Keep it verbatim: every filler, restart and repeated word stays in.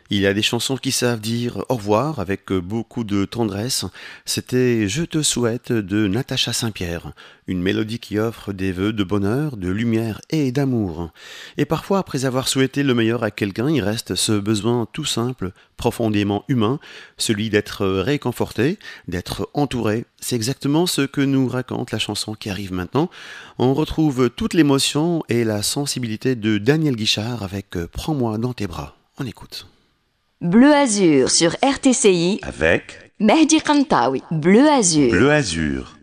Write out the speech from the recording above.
Il y a des chansons qui savent dire au revoir avec beaucoup de tendresse. C'était Je te souhaite de Natacha Saint-Pierre, une mélodie qui offre des vœux de bonheur, de lumière et d'amour. Et parfois, après avoir souhaité le meilleur à quelqu'un, il reste ce besoin tout simple, profondément humain, celui d'être réconforté, d'être entouré. C'est exactement ce que nous raconte la chanson qui arrive maintenant. On retrouve toute l'émotion et la sensibilité de Daniel Guichard avec Prends-moi dans tes bras. On écoute. Bleu Azur sur R T C I avec Mehdi Kantaoui. Bleu Azur. Bleu Azur.